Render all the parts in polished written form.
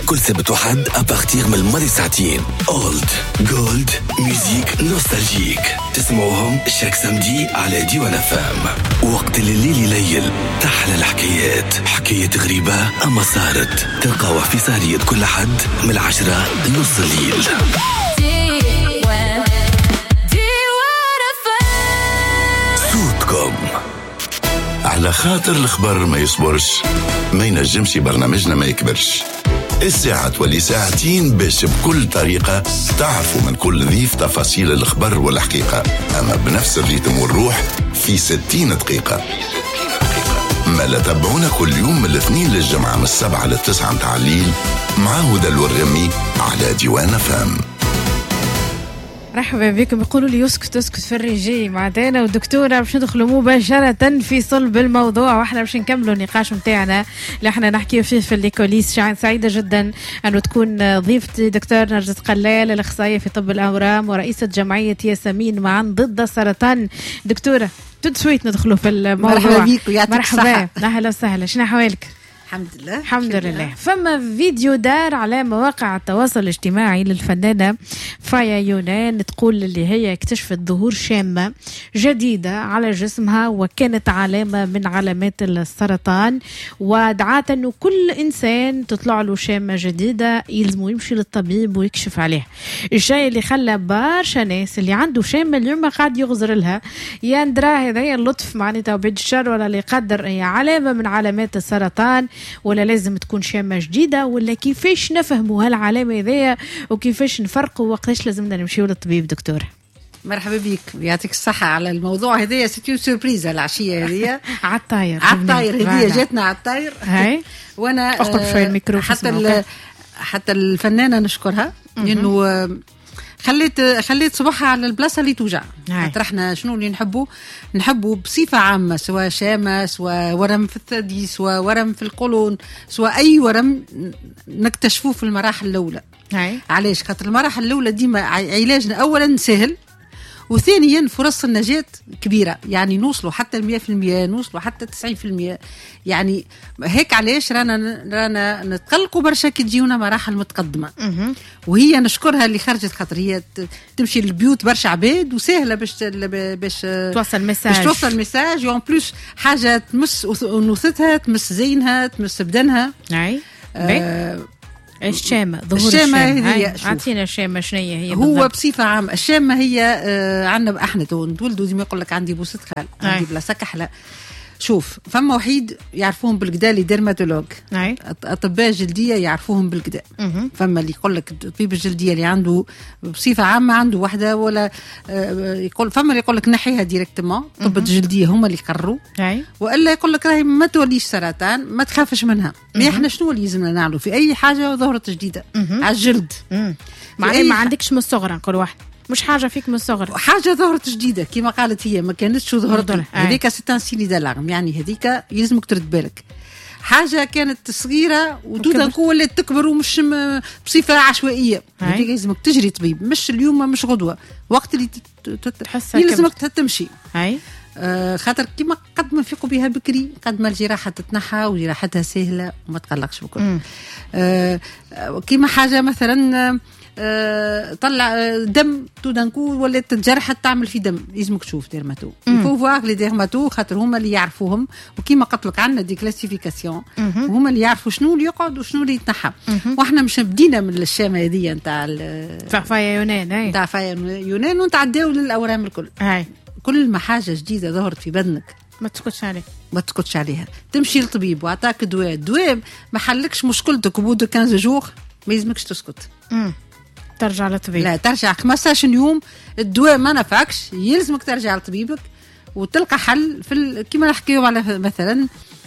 كل سبت وحد أبارتيغ من الماضي ساعتين. أولد جولد ميوزيك نوستالجيك تسمعوهم شاك سامدي على ديوان FM. وقت الليل يليل تحلى الحكايات، حكاية غريبة أما صارت، تلقاوها في سهرية كل حد من 10 لنص الليل. صوتكم على خاطر الخبر ما يصبرش، ما ينجمش برنامجنا ما يكبرش. الساعة تولي ساعتين باش بكل طريقة تعرفوا من كل ضيف تفاصيل الخبر والحقيقة، أما بنفس الريتم والروح في 60 دقيقة. ما لا تابعونا كل يوم من الاثنين للجمعة من 7 ل 9 متاع الليل مع هدى الورغمي على ديوان FM. مرحبا بكم. يقولوا لي اسكت في الرجي معدانا والدكتوره باش ندخلوا مباشره في صلب الموضوع، واحنا باش نكملوا النقاش نتاعنا اللي احنا نحكيو فيه في الليكوليس. سعيده جدا انه تكون ضيفتي دكتور نرجس قلال، الاخصائيه في طب الاورام ورئيسه جمعيه ياسمين معا ضد السرطان. دكتوره تدسويت ندخلوا في الموضوع. مرحبا بيكم، يعطيك مرحبا، اهلا وسهلا. شنو احوالك؟ الحمد لله. فما فيديو دار على مواقع التواصل الاجتماعي للفنانة فايا يونان تقول اللي هي اكتشفت ظهور شامة جديدة على جسمها وكانت علامة من علامات السرطان، ودعات انه كل انسان تطلع له شامة جديدة يلزمه يمشي للطبيب ويكشف عليه. الشيء اللي خلى برشا ناس اللي عنده شامة اليوم قاعد يغزر لها يا ندرا هذا اللطف معناتها وبيد الشر ولا اللي يقدر هي علامة من علامات السرطان ولا لازم تكون شامة جديدة، ولا كيفاش نفهموا هالعلامة هذيا وكيفاش نفرقوا وقتاش لازمنا نمشيو للطبيب؟ دكتور مرحبا بيك، يعطيك الصحة على الموضوع هذيا. سيتيو سوربريز العشية هذيا عالطاير هذيا جاتنا عالطاير. هاي وانا اقرب شوية الميكرو. حتى الفنانة نشكرها انه خليت صباحها على البلاصه اللي توجع. احنا شنو اللي نحبوا بصفه عامه، سواء شامه سواء ورم في الثدي سواء ورم في القولون سواء اي ورم نكتشفوه في المراحل الاولى. علاش؟ خاطر المراحل الاولى ديما علاجنا اولا سهل، وثانيا فرص النجاة كبيرة، يعني نوصلوا حتى 100%، نوصلوا حتى 90%. يعني هيك علاش رانا نتقلقوا برشا كي تجيونا مراحل متقدمة. وهي نشكرها اللي خرجت، خاطر هي تمشي للبيوت برشا عباد وسهلة باش توصل ميساج وان بلوس حاجة تمس أنوثتها، تمس زينها، تمس بدنها. الشامة، ظهور الشامة هي عطينا الشامة شنو هي هو بالضبط. بصفة عامة الشامة هي عندنا احنا نتولدوا ديما يقول لك عندي بوسة خال، عندي بلاصة كحلة. شوف، فما وحيد يعرفوهم بالكدا لي ديرماتولوج، اطباء جلديه يعرفوهم بالكدا. فما اللي يقول لك الطبيب الجلديه اللي عنده بصفه عامه عنده وحده، ولا يقول فما اللي يقول لك نحيها ديريكتومون. طب الجلديه هما اللي يقرروا، والا يقول لك راهي ما توليش سرطان ما تخافش منها. ما احنا شنو اللي لازمنا نعملوا في اي حاجه ظهرت جديده على الجلد؟ معناها ما عندكش من الصغر نقول واحد مش حاجه فيك من الصغر، حاجه ظهرت جديده كما قالت هي ما كانتش ظهرت. هذيك سيتان سيني دالارم، يعني هذيك يلزمك ترد بالك. حاجه كانت صغيره ودودنكو ولات تكبر ومش بصفه عشوائيه، هذيك يلزمك تجري طبيب، مش اليوم مش غدوه، وقت اللي يلزمك تمشي. خاطر كما قد ما نفيقوا بها بكري قد ما الجراحه تتنحى وجراحتها سهله وما تقلقش بكل. كما حاجه مثلا طلع دم تودنكو ولا تتجرحت تعمل في دم، لازمك تشوف ديرماتو. يفوفواك لي ديرماتو خاطر هما اللي يعرفوهم، وكيما قلت لك عندنا دي كلاسيفيكاسيون وهما اللي يعرفوا شنو اللي يقعد وشنو اللي يتنحى. واحنا مش بدينا من الشامه هذه نتاع فايا يونان، نتاع فايا يونان، ونتعداو للاورام الكل. كل ما حاجه جديده ظهرت في بدنك ما تسكتش عليها، تمشي للطبيب وعطاك دواء ما حلكش مشكلتك وبعد 15 جوغ ما يلزمكش تسكت. ترجع للطبيب. لا، ترجع 15 يوم الدواء ما نفعكش، يلزمك ترجع لطبيبك وتلقى حل في كما نحكيو على مثلا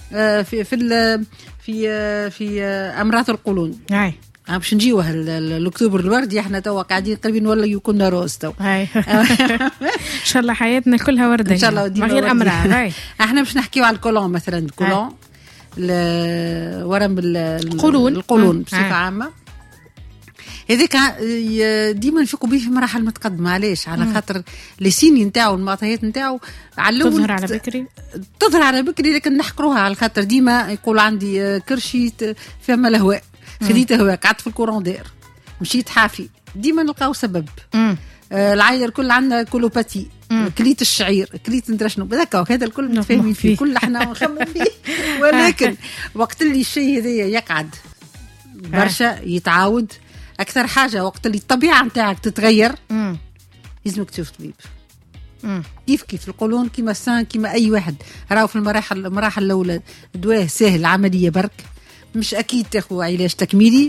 في امراض القولون. باش نجيوه الاكتوبر الوردي، احنا توا قاعدين قريبين ولا يكون روز تو. ان شاء الله حياتنا كلها ورده ان شاء الله، ما غير امراض. احنا باش نحكيو على الكولون مثلا، الكولون ورم القولون بصفه عامه. هذيك ديما نفيقوا به في مراحل متقدمه. علاش؟ على خاطر لي سيني نتاعو المعطيات نتاعو على الاول تظهر على بكري، لكن نحكروها على خاطر ديما يقول عندي كرشي فما الهواء، خديته هو قعدت في الكورون دير مشيت حافي ديما نلقاو سبب. العائله الكل عندنا كولوباتي، كليت الشعير، كليت ندري شنو هذاك، هذا الكل متفاهمين فيه، كل احنا نخمم فيه. ولكن وقت اللي الشيء هذا يقعد برشا يتعاود اكثر حاجه، وقت اللي الطبيعه نتاعك تتغير لازمك تشوف طبيب. كيف القولون كيما سان كيما اي واحد راهو في المراحل الاولى دواء سهل، عمليه برك، مش اكيد تاخذ علاج تكميلي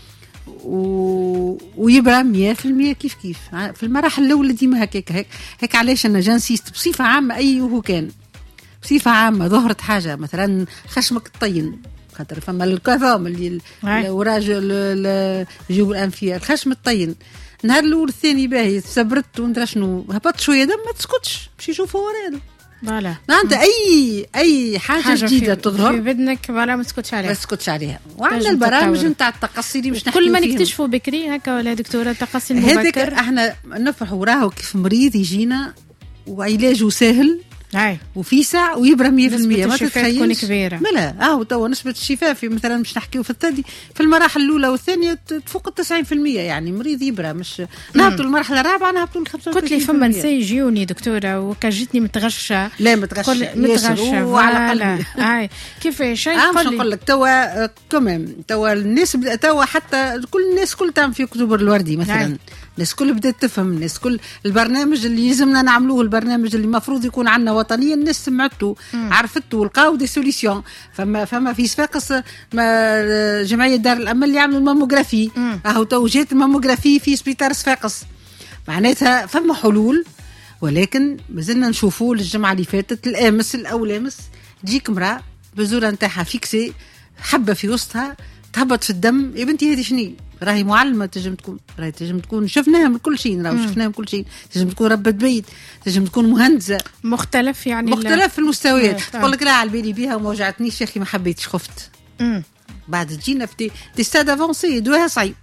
ويبقى 100% كيف في المراحل الاولى ديما هيك. علاش انا جانسيست بصفه عامه اي هو كان بصفه عامه ظهرت حاجه مثلا خشمك الطين، خاطر فما الكظام اللي وراجل الجيوب الانفيه، الخشم الطين النهار الاول الثاني باهي صبرت وندرى شنو هبط شويه دم، ما تسكتش باش يشوفوا وراه. فوالا معناتها اي حاجه جديده تظهر في بدنك ولا ما تسكتش عليها. وعندنا البرامج نتاع التقصي اللي مش نحكي كل ما نكتشفوا بكري هكا ولا دكتوره التقصي المبكر هذاك احنا نفرحوا راهو كيف مريض يجينا وعلاجه سهل وفي ساعة ويبرى 100%. ما تتخيلش كبيرة ملا توا نسبة الشفاء في مثلا مش نحكيو في الثدي في المراحل الأولى والثانية تفوق 90%، يعني مريض يبرى. مش نهبطوا المرحلة الرابعة نهبطوا ل 35%. قلت لي فما نساء يجيوني دكتورة وكجتني متغشة. لا متغشة وعلى قلبي. كيفاش مش نقول لك توا كمان توا الناس توا حتى كل الناس كل تعمل في أكتوبر الوردي مثلا الناس كل بدأت تفهم، الناس كل البرنامج اللي يلزمنا نعملوه، البرنامج اللي المفروض يكون عندنا وطنيا، الناس سمعته عرفته ولقاو دي سوليسيون. فما في صفاقس جمعية دار الأمل اللي يعملوا الماموغرافي، توجيهات الماموغرافي في سبيطار صفاقس، معناتها فما حلول. ولكن مازلنا نشوفوا الجمعة اللي فاتت الأمس تجيك امرأة بزورة نتاعها فيكسي، حبة في وسطها تهبط في الدم. يا بنتي هذه شني؟ راهي معلمة، تجم تكون شفناها من كل شيء، تجم تكون ربة بيت، تجم تكون مهندسة، مختلف في المستويات. تقول لك لا على بالي بيها وما وجعتنيش يا اخي، ما حبيتش، خفت. بعد تجينا في دي ستاد افونسي دواها صعيب،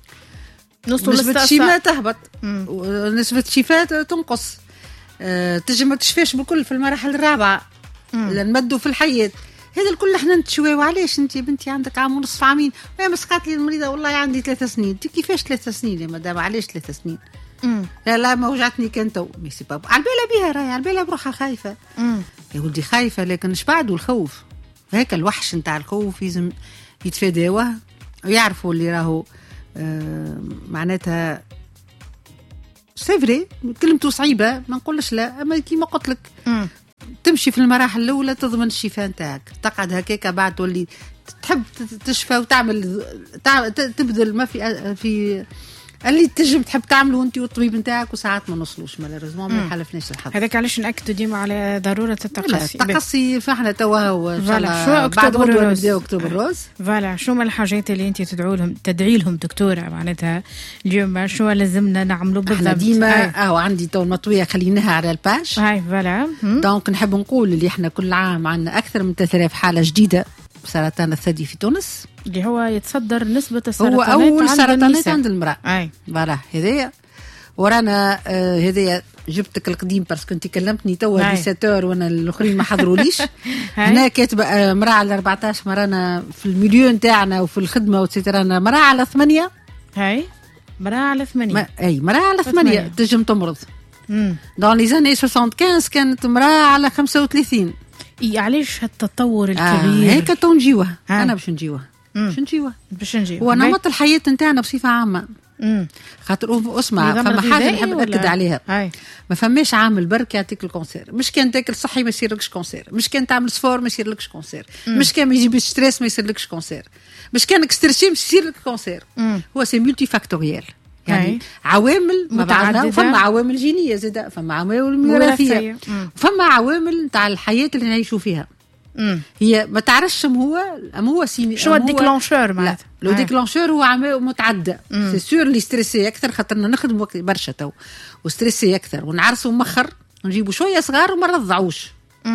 نسبة الشفاء تهبط ونسبة الشفاء تنقص. تجم ما تشفاش بالكل في المراحل الرابعة نمدوا في الحياة. هذا الكل احنا نتشواو. علاش انت يا بنتي عندك عام ونصف عامين؟ ما مسقات لي المريضه والله عندي 3 سنين. انت كيفاش 3 سنين يا مدام؟ علاش 3 سنين؟ لا ما وجعتني كان تو ميسي بابا على بالها بها، راهي على بالها بروحها خايفه. يا ولدي خايفه، لكن اش بعده الخوف؟ هيك الوحش نتاع الخوف لازم يتفاداوه ويعرفوا اللي راهو معناتها سيفري كلمته صعيبه، ما نقولش لا، اما كيما قلت لك تمشي في المراحل الأولى تضمن الشفاء نتاعك، تقعد هكاك بعد تولي تحب تشفى وتعمل تبذل ما في اللي تجم تحب تعمله انت والطبيب نتاعك، وساعات ما نوصلوش مالوريزمون، ما حلفناش الحظ. هذاك علاش ناكدوا ديما على ضروره التقصي. التقصي فاحنا توا هو ان شاء الله بعد غدوه نبداو اكتوبر الروز. فوالا شو من الحاجات اللي انت تدعي لهم دكتوره معناتها اليوم شو لازمنا نعملوا بالضبط؟ ديما عندي تو المطويه خليناها على الباج فوالا. دونك نحب نقول اللي احنا كل عام عندنا اكثر من 3000 حاله جديده سرطان الثدي في تونس، اللي هو يتصدر نسبة السرطانات، هو أول سرطانات عند المرأة. فوالا هذايا ورانا هذايا جبتك القديم باسكو انت كلمتني توا 17 وانا الاخرين ما حضروليش. هنا كاتبه مرأة على 14، مرانا في الميليو نتاعنا وفي الخدمه وترانا مرأة على 8. مرأة على 8 مرأة على 8 تجم تمرض. دون لي زاني 75 كانت مرأة على 35. علاش هالتطور الكبير؟ هيك تو نجيوه. انا باش نجيوه هو نمط الحياه نتاعنا بصفه عامه. خاطر اسمع فما حاجه نحب ناكد عليها. ما فماش عامل برك يعطيك الكونسير. مش كان تاكل صحي ما يصيرلكش كونسير، مش كان تعمل سفور ما يصيرلكش كونسير، مش كان ما يجيبش ستريس ما يصيرلكش كونسير، مش كانك ستريسي مش يصيرلك كونسير. هو سي مولتي فاكتوريال، يعني عوامل متعدده، فما عوامل جينيه زاده، فما عوامل وراثيه، فما عوامل نتاع الحياه اللي نعيشوا فيها. هي ما تعرفش هو شو الديكلونشور معناتها. لو ديكلونشور هو عوامل متعدده. سي سور اللي ستريسي اكثر، خاطرنا نخدموا برشا تو وستريسي اكثر ونعرسوا مخر ونجيبوا شويه صغار وما نرضعوش.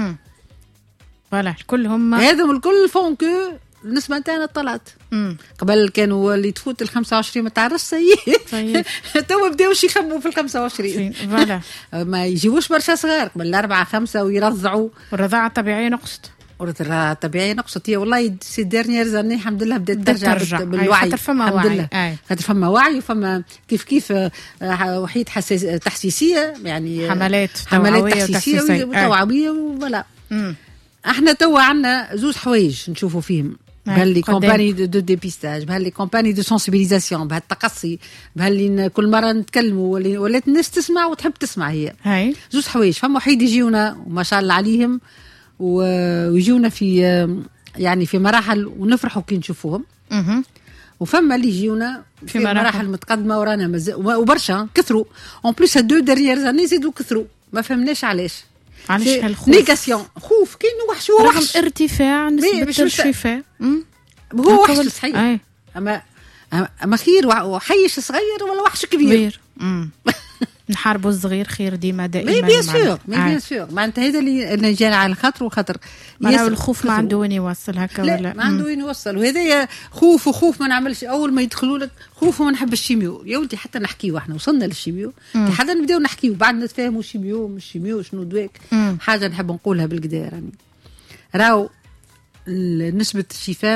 فوالا كلهم هذا الكل فون كو النسبة نتاعنا طلعت. قبل كانوا اللي تفوت ال 25 ما تعرفش صحيح. تو بداوش يخموا في ال 25. فوالا ما يجيبوش برشا صغار قبل 4 5 ويرضعوا. والرضاعة الطبيعية نقصت. أوردر طبيعي نقصت هي والله سي ديرنيير زاني الحمد لله بدات ترجع بالوعي. خاطر فما الحمد وعي. لله خاطر فما وعي وفما كيف وحيد تحسيسيه يعني حملات تحسيسيه وتوعويه ولا. احنا توا عندنا زوج حوايج نشوفوا فيهم بهاللي كومباني دو ديبيستاج بهاللي كومباني دو سونسيبيليزاسيون بهالتقصي بهاللي كل مره نتكلموا ولات الناس تسمع وتحب تسمع. هي زوج حوايج فما وحيد يجيونا وما شاء الله عليهم ويجونا في يعني في مراحل ونفرحوا كي نشوفوهم. وفما اللي يجيونا في مراحل متقدمه ورانا وبرشا كثروا اون بليس هادو ديريير زاني زيدوا كثروا ما فهمناش علاش هالخوف نيغاسيون خوف كاين وحش رغم ارتفاع نسبة الشفاء هو وحش صحيح اما خير وحيش صغير ولا وحش كبير نحاربوا الصغير خير ديما دائما. بيان سور معناتها هذا اللي جانا على الخاطر وخاطر الخوف ما عنده وين يوصل هكا ولا ما عنده وين يوصل. وهذا خوف ما نعملش اول ما يدخلوا لك خوف وما نحب الشيميو يا ولدي حتى نحكيو احنا وصلنا للشيميو حتى نبداو نحكيو بعد نتفاهموا شيميو مش شيميو شنو دواك. حاجه نحب نقولها بالكدا يعني راو نسبه الشفاء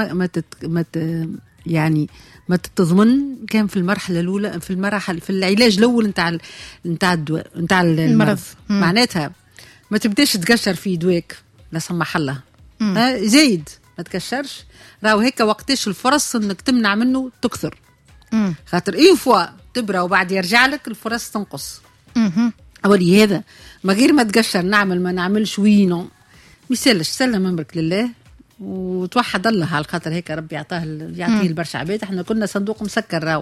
ما تتضمن كان في المرحله الاولى في المراحل في العلاج الاول نتاع الدواء نتاع المرض. معناتها ما تبداش تقشر في دواك لا سمح الله زايد ما تكشرش راهو هيك وقتاش الفرص انك تمنع منه تكثر. خاطر اي فوا تبرا وبعد يرجع لك الفرص تنقص. ولهذا ما غير ما تقشر نعمل ما نعملش وينو ميسالش سلم امرك لله وتوحد الله على الخاطر هيك ربي يعطيه البرشا عباد. احنا كنا صندوق مسكر راو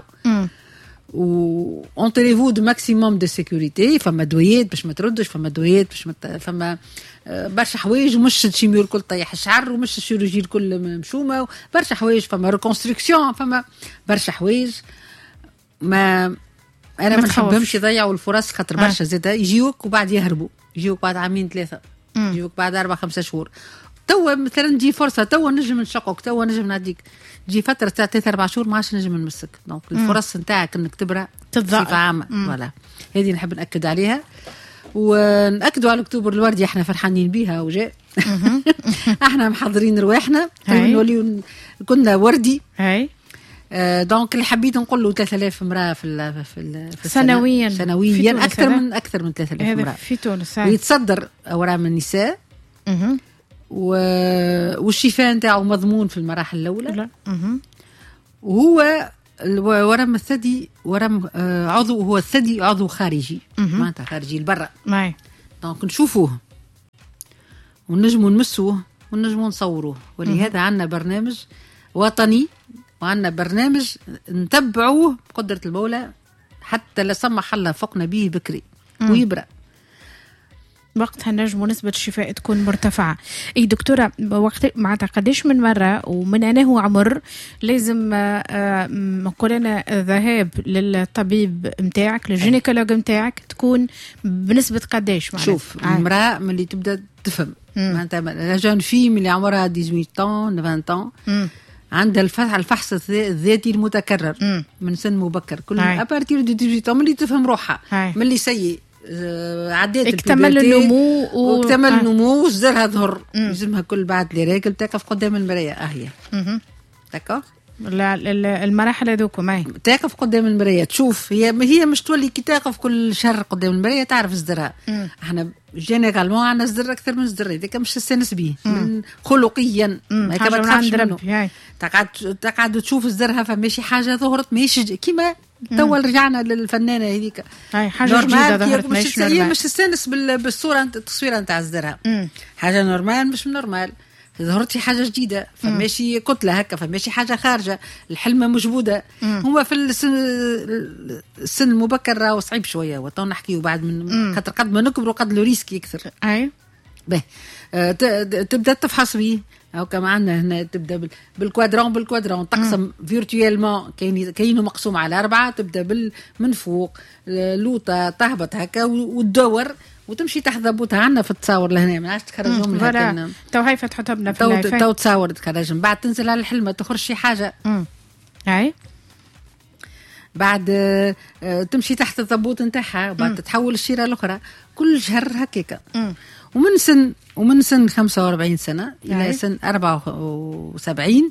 و اونتريفو دو ماكسيموم دو سيكوريتي فما دويات باش ما تردش فما دويات باش فما برشا حوايج ومش الشيميو الكل طيح الشعر ومش الشيروجي الكل مشومه برشا حوايج فما ريكونستركسيون فما برشا حوايج ما انا ما نحبهمش يضيعوا الفرص خاطر برشا زاده يجيوك وبعد يهربوا يجيوك بعد عامين ثلاثه يجيوك بعد 4-5 شهور. توا مثلا تجي فرصه توا نجم نشقك توا نجم نعديك تجي فتره تاع 3-4 شهور ما عادش نجم نمسك. دونك الفرص نتاعك انك تبرع بصفه عامه فوالا هذه نحب ناكد عليها ونأكدوا على اكتوبر الوردي احنا فرحانين بيها وجاء احنا محضرين رواحنا نوليو كنا وردي. دونك اللي حبيت نقول له 3000 امراه في سنويا اكثر من 3000 امراه في تونس ويتصدر اورام النساء والشفاء نتاعو مضمون في المراحل الاولى. وهو ورم الثدي ورم عضو هو الثدي عضو خارجي معناتها خارجي لبرا. دونك نشوفوه ونجموا نمسوه ونجموا نصوروه. ولهذا عندنا برنامج وطني وعندنا برنامج نتبعوه بقدرة المولى حتى لا سمح الله فقنا به بكري ويبرأ وقتها نجم نسبة الشفاء تكون مرتفعة. اي دكتورة وقت معناتها قديش من مرة ومن أنه عمر لازم نقولنا الذهاب للطبيب متاعك للجينيكولوج متاعك تكون بنسبة قديش معناتها؟ شوف المرأة من اللي تبدأ تفهم معناتها لا جون في من اللي عمرها 18 20 عندها الفحص الذاتي المتكرر من سن مبكر كل أبارتير دو 18 من اللي تفهم روحها من اللي سيء عديت اكتمل النمو واكتمل النمو وزرها ظهر لازمها كل بعد لي راجل تقف قدام المرايه هي داكور المراحل هذوك معي تقف قدام المرايه تشوف هي مش تولي كي تقف كل شهر قدام المرايه تعرف صدرها. احنا جينيرالمون عندنا صدر اكثر من صدر هذاك مش تستانس به خلقيا ما تخافش منه تقعد تشوف صدرها فماشي حاجه ظهرت ماشي كيما توا رجعنا للفنانه هذيك هاي حاجه جديده ظهرت مش تستانس بالصوره التصويره نتاع صدرها حاجه نورمال مش نورمال ظهرتي حاجه جديده فماشي كتله هكا فماشي حاجه خارجه الحلمه مجبوده. هو في السن المبكر راهو صعيب شويه وطن نحكيو بعد من خاطر قد ما نكبروا قد لو ريسك يكثر. اي به تبدا تفحص بيه او كما عندنا هنا تبدا بالكوادرون تقسم فيرتويلمون كاينه مقسوم على 4 تبدا من فوق لوطه تهبط هكا وتدور وتمشي تحت ضبوطها عندنا في التصاور لهنا ما عادش تخرجهم لها تو هاي فتحتها بنا في اللايف تو تصاور تخرجهم بعد تنزل على الحلمه تخرج شي حاجه. اي بعد تمشي تحت الضبوط نتاعها، بعد تتحول الشيره الاخرى، كل شهر هكاك. ومن سن 45 سنه الى سن 74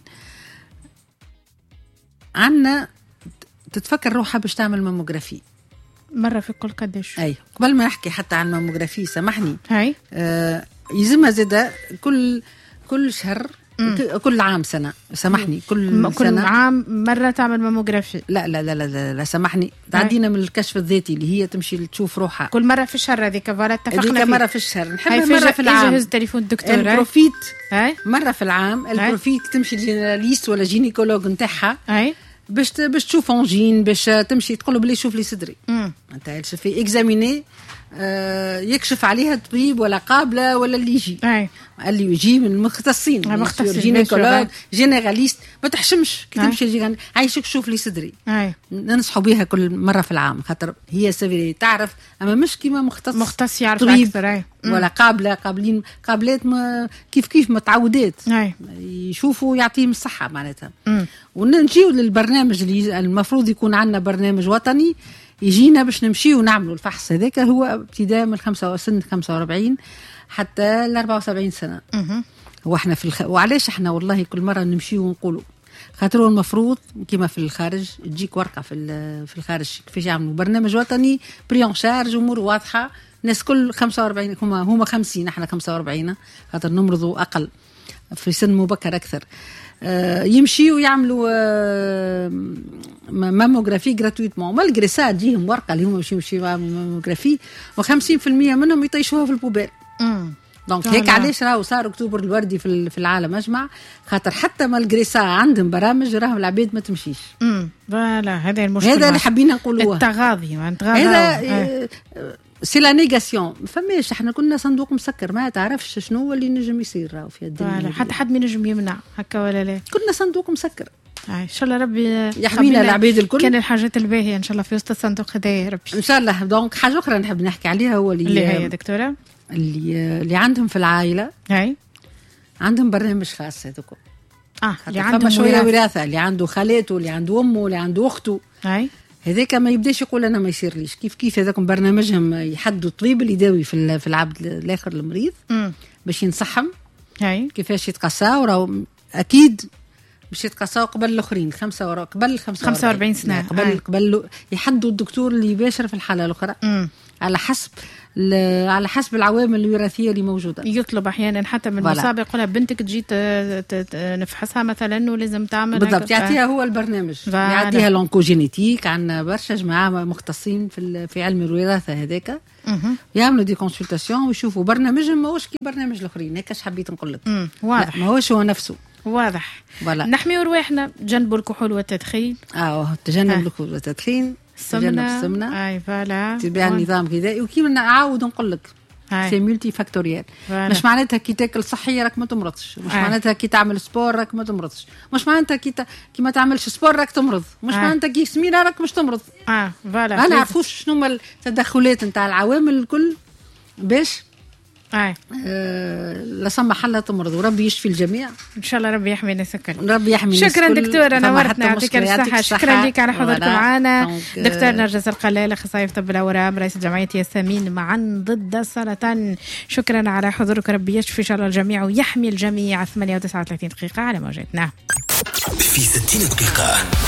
عندنا تتفكر روحها باش تعمل ماموغرافي مره في كل قداش. اي قبل ما نحكي حتى عن ماموغرافي سامحني، هاي يلزمها زاده كل شهر كل عام سنه، سامحني، كل عام مره تعمل ماموغرافي. لا لا لا لا, لا سامحني، تعدينا من الكشف الذاتي اللي هي تمشي تشوف روحها كل مره في الشهر. هذيك فوالا اتفقنا هذيك مره في الشهر، نحب مره في العام. يجهز تليفون الدكتور البروفيت مره في العام. البروفيت تمشي جينيراليست ولا جينيكولوج نتاعها باش تشوف انجين، باش تمشي تقول له بلي شوف لي صدري. انت في اكزاميني يكشف عليها الطبيب ولا قابله ولا اللي يجي اللي يجي من المختصين، جينيكولوج جينيراليست. ما تحشمش كي تمشي عايشك شوف لي صدري. ننصحوا بها كل مره في العام، خاطر هي سيفيري تعرف، اما مش كيما مختص يعرف اكثر ولا قابلات كيف متعودات يشوفوا يعطيهم الصحه معناتها. ونجيو للبرنامج اللي المفروض يكون عندنا برنامج وطني يجينا باش نمشي ونعملوا الفحص هذاك، هو ابتداء من سن 45 حتى ل 74 سنه. واحنا وعلاش احنا والله كل مره نمشي ونقولوا، خاطر المفروض كيما في الخارج تجيك ورقه في الخارج كيفاش يعملوا برنامج وطني بريون شارج، امور واضحه. الناس كل 45 هما 50، احنا 45 خاطر نمرضوا اقل في سن مبكر اكثر. يمشي ويعملوا ماموغرافي غراتويتمون، مالغري سا تجيهم ورقه اللي هما يمشي ماموغرافي، و50% منهم يطيشوها في البوبال. دونك هيك علاش راهو صار اكتوبر الوردي في العالم اجمع، خاطر حتى مالغري سا عندهم برامج راهم العباد ما تمشيش. فوالا هذا المشكل، هذا اللي حابين نقولوه، التغاضي. هذا سي لا نيغاسيون. فماش احنا كنا صندوق مسكر، ما تعرفش شنو اللي نجم يصير راهو في الدنيا. حد ما نجم يمنع هكا ولا لا، كنا صندوق مسكر. ان شاء الله ربي يحمينا العباد الكل. كان الحاجات الباهيه ان شاء الله في وسط الصندوق هذا ربي ان شاء الله. دونك حاجه اخرى نحب نحكي عليها هو اللي هي دكتوره اللي عندهم في العائله عندهم برنامج خاص هذوك. اللي عندهم شويه وراثه، اللي عنده خالاته، اللي عنده امه، اللي عنده اخته، هذاك ما يبداش يقول انا ما يصيرليش. كيف هذاكم برنامجهم يحدوا الطبيب اللي يداوي في العبد الاخر المريض باش ينصحهم كيفاش يتقصاو. راهو اكيد باش يتقصاو قبل الاخرين قبل 45 سنه قبل يحدوا الدكتور اللي يباشر في الحاله الاخرى على حسب العوامل الوراثيه اللي موجوده. يطلب احيانا حتى من المصاب يقولها بنتك تجي نفحصها مثلا ولازم تعمل بالضبط. يعطيها هو البرنامج، يعطيها لونكوجينيتيك. عندنا برشا جماعه مختصين في علم الوراثه هذاك، يعملوا دي كونسلطاسيون ويشوفوا برنامجهم ماهوش كي برنامج الاخرين. هيك حبيت نقول لك واضح، ماهوش هو نفسه واضح. نحميوا رواحنا، تجنبوا الكحول والتدخين. تجنب الكحول والتدخين، السمنه فوالا، تبع النظام الغذائي. وكيما نعاود نقول لك سي ملتي فاكتوريال. مش معناتها كي تاكل صحيه راك ما تمرضش، مش معناتها كي تعمل سبور راك ما تمرضش، مش معناتها كي ما تعملش سبور راك تمرض، مش معناتها كي سمينه راك مش تمرض. فوالا ما نعرفوش شنو هما التدخلات نتاع العوامل الكل باش لا سمح الله تمرض. وربي يشفي الجميع ان شاء الله. ربي يحمي الناس الكل. ربي يحمي الناس. شكرا دكتوره، نورتنا، يعطيك الصحه. شكرا لك على حضورك معنا. دكتور نرجس القلال، اخصائي في طب الاورام، رئيس جمعيه ياسمين معا ضد السرطان. شكرا على حضورك، ربي يشفي ان شاء الله الجميع ويحمي الجميع. 8:39 دقيقه على موجتنا في 60 دقيقه.